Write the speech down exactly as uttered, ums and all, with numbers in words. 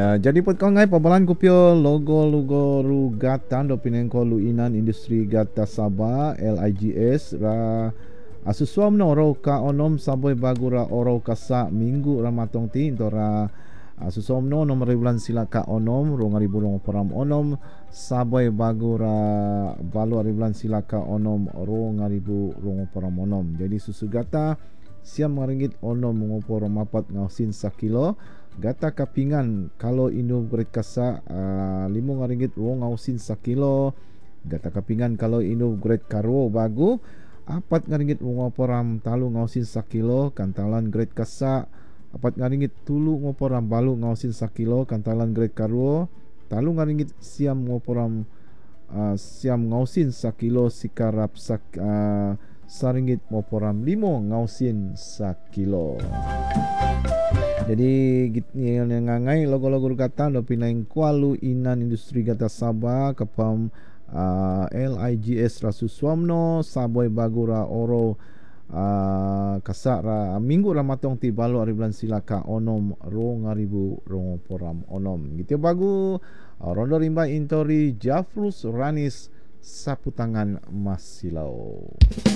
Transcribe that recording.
jadi pot kau ngai pabalan kupio logo logo ru gatan do pinengko luinan industri gata Sabah L I G S ra asusuam no ro ka onom saboi bagura oro kasa minggu ramatong ti tora asusuam no nomor bulan sila ka onom ro ngaribu rong param onom saboi bagura balu ari bulan sila ka onom ro ngaribu rong param onom. Jadi susu gata siam ngaringgit onom ngopor mapat ngausin sakilo. Gata kapingan kalau inu grade kasa uh, limo ngaringgit wong ngausin sakilo. Gata kapingan kalau inu grade karo bagu apat ngaringgit wong ngoporam talu ngausin sakilo. Kantalan grade kasa apat ngaringgit tulu ngoporam balu ngausin sakilo. Kantalan grade karo talu ngaringgit siam ngoporam uh, siam ngausin sakilo sikarap sak uh, saringgit ngoporam limo ngausin sakilo. Jadi yang ngangai logo-logo kata do pinaing kualu inan industri gata Sabah kapam uh, L I G S rasu suamno saboi bagura oro uh, kasara minggu ramatong ti balo ari bulan silaka onom ro ngaribu ro poram onom gitu bagu uh, rondo rimba intori Jafrus Ranis sapu tangan Mas Silau.